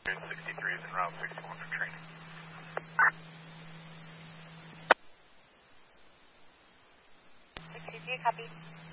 63 is en route, 61 for training. 63, copy.